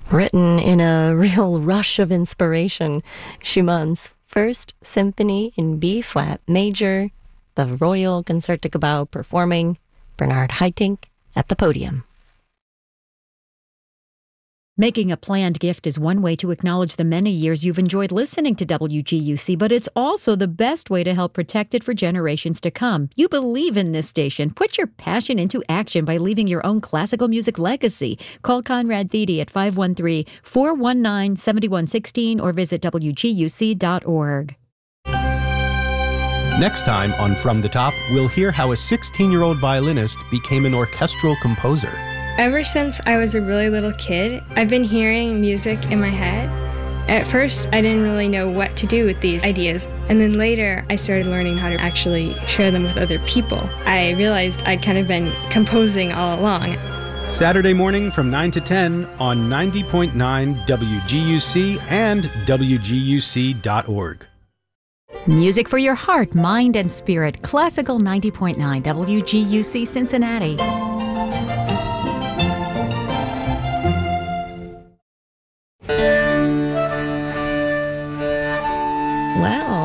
Written in a real rush of inspiration, Schumann's First Symphony in B-flat major, the Royal Concertgebouw performing, Bernard Haitink at the podium. Making a planned gift is one way to acknowledge the many years you've enjoyed listening to WGUC, but it's also the best way to help protect it for generations to come. You believe in this station. Put your passion into action by leaving your own classical music legacy. Call Conrad Thede at 513-419-7116 or visit WGUC.org. Next time on From the Top, we'll hear how a 16-year-old violinist became an orchestral composer. Ever since I was a really little kid, I've been hearing music in my head. At first, I didn't really know what to do with these ideas, and then later I started learning how to actually share them with other people. I realized I'd kind of been composing all along. Saturday morning from 9 to 10 on 90.9 WGUC and WGUC.org. Music for your heart, mind, and spirit. Classical 90.9 WGUC Cincinnati.